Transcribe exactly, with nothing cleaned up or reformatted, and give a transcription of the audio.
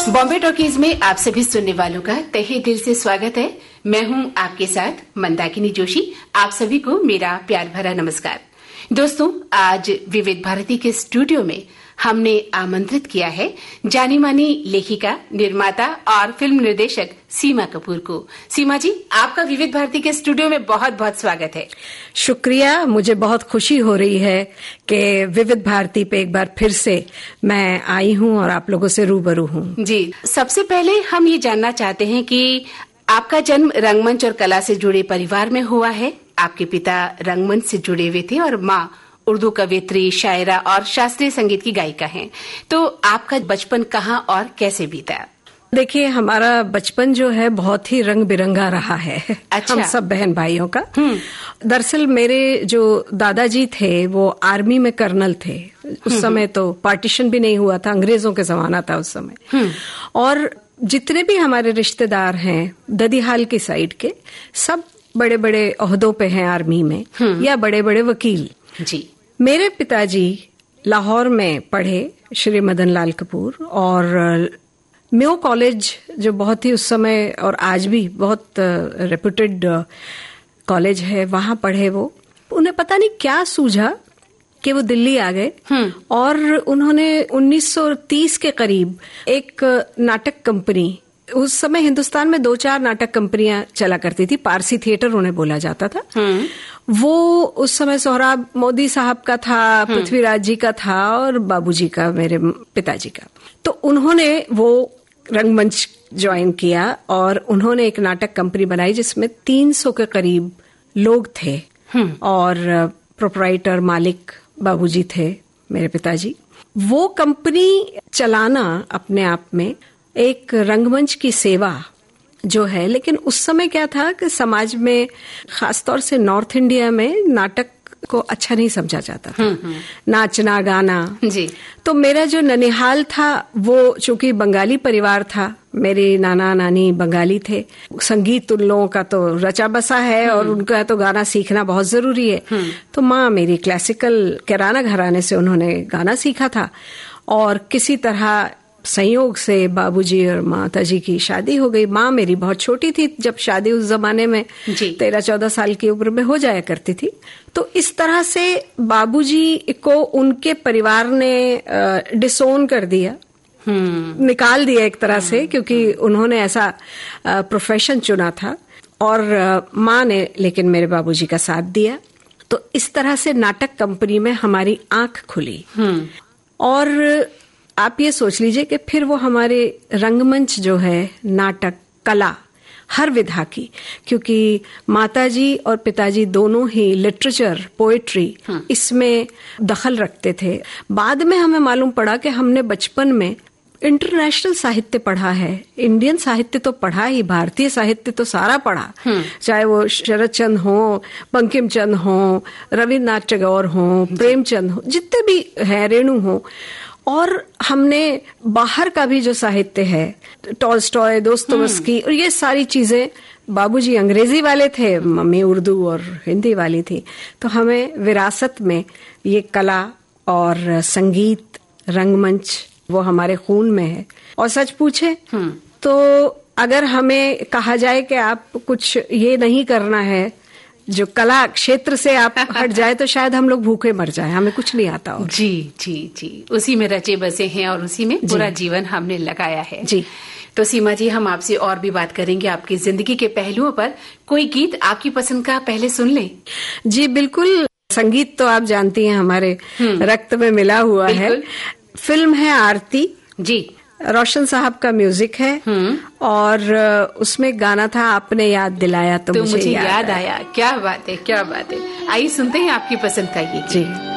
Bombay talkies में आप सभी सुनने वालों का तहे दिल से स्वागत है। मैं हूं आपके साथ मंदाकिनी जोशी। आप सभी को मेरा प्यार भरा नमस्कार। दोस्तों, आज विविध भारती के स्टूडियो में हमने आमंत्रित किया है जानी मानी लेखिका, निर्माता और फिल्म निर्देशक सीमा कपूर को। सीमा जी, आपका विविध भारती के स्टूडियो में बहुत बहुत स्वागत है। शुक्रिया। मुझे बहुत खुशी हो रही है कि विविध भारती पे एक बार फिर से मैं आई हूँ और आप लोगों से रूबरू हूँ। जी, सबसे पहले हम ये जानना चाहते हैं कि आपका जन्म रंगमंच और कला से जुड़े परिवार में हुआ है। आपके पिता रंगमंच से जुड़े हुए थे और माँ उर्दू कवियत्री, शायरा और शास्त्रीय संगीत की गायिका हैं। तो आपका बचपन कहाँ और कैसे बीता? देखिए, हमारा बचपन जो है बहुत ही रंग बिरंगा रहा है। अच्छा। हम सब बहन भाइयों का। दरअसल मेरे जो दादाजी थे वो आर्मी में कर्नल थे। उस समय तो पार्टीशन भी नहीं हुआ था, अंग्रेजों के जमाना था उस समय। और जितने भी हमारे रिश्तेदार हैं ददीहाल की साइड के, सब बड़े बड़े ओहदों पे हैं आर्मी में या बड़े बड़े वकील। जी। मेरे मेरे पिताजी लाहौर में पढ़े, श्री मदन लाल कपूर, और म्यो कॉलेज जो बहुत ही उस समय और आज भी बहुत रेप्यूटेड कॉलेज है, वहां पढ़े वो। उन्हें पता नहीं क्या सूझा कि वो दिल्ली आ गए और उन्होंने उन्नीस सौ तीस के करीब एक नाटक कंपनी, उस समय हिंदुस्तान में दो चार नाटक कंपनियां चला करती थी, पारसी थिएटर उन्हें बोला जाता था। वो उस समय सोहराब मोदी साहब का था, पृथ्वीराज जी का था और बाबूजी का, मेरे पिताजी का। तो उन्होंने वो रंगमंच ज्वाइन किया और उन्होंने एक नाटक कंपनी बनाई जिसमें तीन सौ के करीब लोग थे और प्रोपराइटर, मालिक बाबूजी थे, मेरे पिताजी। वो कंपनी चलाना अपने आप में एक रंगमंच की सेवा जो है, लेकिन उस समय क्या था कि समाज में, खासतौर से नॉर्थ इंडिया में, नाटक को अच्छा नहीं समझा जाता था। नाचना गाना। जी। तो मेरा जो ननिहाल था वो चूंकि बंगाली परिवार था, मेरे नाना नानी बंगाली थे, संगीत उन लोगों का तो रचा बसा है और उनका तो गाना सीखना बहुत जरूरी है। तो माँ मेरी क्लासिकल किराना घराने से उन्होंने गाना सीखा था और किसी तरह संयोग से बाबूजी और माताजी की शादी हो गई। माँ मेरी बहुत छोटी थी जब शादी उस जमाने में तेरह चौदह साल की उम्र में हो जाया करती थी। तो इस तरह से बाबूजी को उनके परिवार ने डिसोन कर दिया, निकाल दिया एक तरह से, क्योंकि उन्होंने ऐसा प्रोफेशन चुना था। और माँ ने लेकिन मेरे बाबूजी का साथ दिया। तो इस तरह से नाटक कंपनी में हमारी आंख खुली। और आप ये सोच लीजिए कि फिर वो हमारे रंगमंच जो है, नाटक कला हर विधा की, क्योंकि माताजी और पिताजी दोनों ही लिटरेचर, पोएट्री इसमें दखल रखते थे। बाद में हमें मालूम पड़ा कि हमने बचपन में इंटरनेशनल साहित्य पढ़ा है, इंडियन साहित्य तो पढ़ा ही, भारतीय साहित्य तो सारा पढ़ा, चाहे वो शरद चंद्र हो, बंकिम चंद्र हो, रविन्द्रनाथ टैगोर हो, प्रेमचंद हो, जितने भी हैं, रेणु हो। और हमने बाहर का भी जो साहित्य है, टॉल्स्टॉय, दोस्तोयेवस्की, और ये सारी चीजें, बाबूजी अंग्रेजी वाले थे, मम्मी उर्दू और हिंदी वाली थी, तो हमें विरासत में ये कला और संगीत, रंगमंच वो हमारे खून में है। और सच पूछे तो अगर हमें कहा जाए कि आप कुछ ये नहीं करना है, जो कला क्षेत्र से आप हट जाए, तो शायद हम लोग भूखे मर जाए, हमें कुछ नहीं आता। और जी जी जी, उसी में रचे बसे हैं और उसी में पूरा जीवन हमने लगाया है। जी। तो सीमा जी, हम आपसे और भी बात करेंगे आपकी जिंदगी के पहलुओं पर। कोई गीत आपकी पसंद का पहले सुन ले। जी बिल्कुल। संगीत तो आप जानती हैं हमारे रक्त में मिला हुआ है। फिल्म है आरती। जी। रोशन साहब का म्यूजिक है और उसमें गाना था आपने याद दिलाया तो, तो मुझे, मुझे याद, याद आया। क्या बात है, क्या बात है। आइए सुनते हैं आपकी पसंद का गीत। जी।